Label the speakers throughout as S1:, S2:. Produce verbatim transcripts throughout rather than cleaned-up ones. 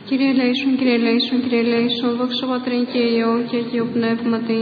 S1: Κύριε ελέησον, Κύριε ελέησον, Κύριε ελέησον, δόξα Πατρί και Υιό και Αγίου Πνεύματι.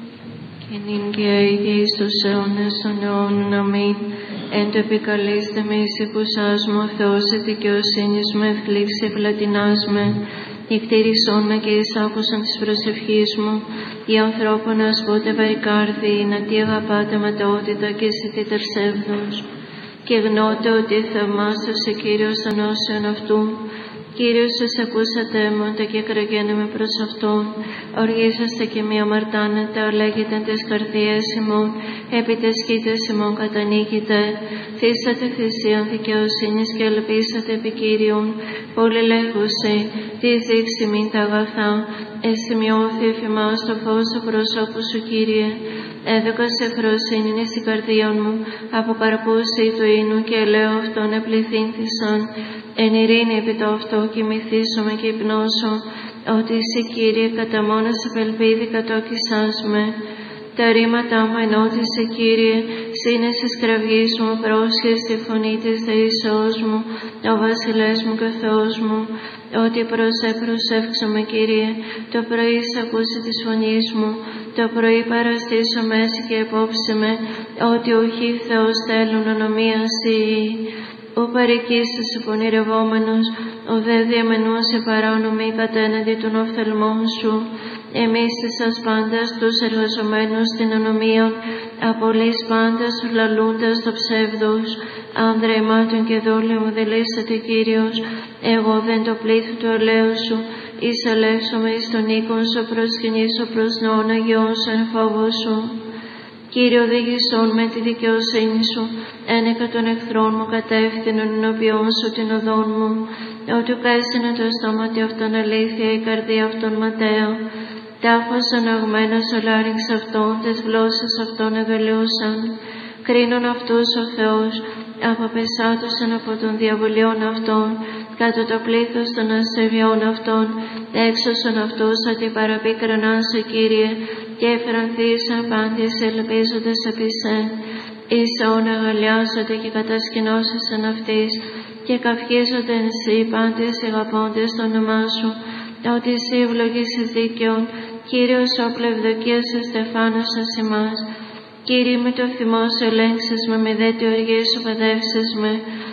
S2: Και νυν και αίγε εις τους αιώνας των αιώνων. Αμήν. Εν το επικαλείστε με εις υπουσάς μου, ο Θεός της δικαιοσύνης μου, ευλήξει ευλατινάς με. Νυχτήρισόν με και εις άκουσαν της προσευχής μου. Οι ανθρώπων ας πότε βαρικάρδι, να τι αγαπάτε ματαιότητα και ζητείτε ψεύδους. Και γνώτε ότι θαυμάσωσε Κύριος των όσεων αυτού. Κύριος σας ακούσατε έμοντα και κραγέναμε προς Αυτόν. Οργίζεστε και μη αμαρτάνετε, λέγετε τες καρδιές ημών, επί τες σκήτες ημών κατανίκητε. Θύσατε θυσίαν δικαιοσύνης και ελπίσατε επί Κύριον. Πολύ λέγουσι, τι δείξει μην τα αγαθά. Εσημειώθη εφημάς το φως του προσώπου σου, Κύριε. Έδωκα σε φροσύνη στην καρδία μου, από καρπούς του ίνου και λέω αυτόν επληθύνθησαν. Εν ειρήνη επί το αυτό κοιμηθήσομαι και υπνώσω, ότι εσύ, Κύριε, κατά μόνος απελπίδη κατόκισάς με. Τα ρήματά μου ενώτησε, Κύριε, σύνεσες κραυγής μου, πρόσχες τη φωνή της δεήσεώς μου, ο βασιλεύς μου και ο Θεός μου. Ότι προσέ προσεύξομαι, Κύριε, το πρωί σ' ακούσει της φωνής μου, το πρωί παραστήσω μέση και επόψε με, ότι ουχή Θεός θέλουν ονομίαση. Ο παρεκείσας ο πονηρευόμενος, ο δε διαμενούσε παράνομη κατέναντι των οφθαλμών σου. Εμείς σας πάντας τους εργαζομένους στην ονομία, απολύς πάντας τους λαλούντας το ψεύδος. Άνδρα ημάτων και δόλια μου δελήσατε, Κύριος, εγώ δεν το πλήθο του ελέου σου. Εισελεύσομαι εις τον οίκον σου, προσκυνήσω προς νόν Αγιών σου εν φόβο σου. Κύριε, οδήγησόν με τη δικαιοσύνη σου, ένεκα των εχθρών μου κατεύθυνον ενώπιόν σου την οδόν μου. Ότι καίσθηνε το στόματι αυτόν αλήθεια, η καρδία αυτόν ματέα. Τάφος αναγμένος ο λάριγξ αυτών, τες γλώσσες αυτών ευελαιούσαν. Κρίνον αυτούς ο Θεός, αποπεσάτωσαν από των διαβολιών αυτών, κάτω το πλήθος των ασεβιών αυτών, έξωσον αυτούς ότι παραπίκραναν σε, Κύριε, και εφρανθήσαν πάντες ελπίζοντες επί σε. Ίσον αγαλιάζονται και κατασκηνώσασαν αυτής, και καυχίζονται εν σοι πάντες αγαπώντες το όνομά σου, ότι εσύ ευλογήσεις δίκαιον, Κύριος όπλο ευδοκίας εστεφάνωσας ημάς. Κύριε, με το θυμό σου ελέγξεις με, με δε τη οργή σου παιδεύσεις με,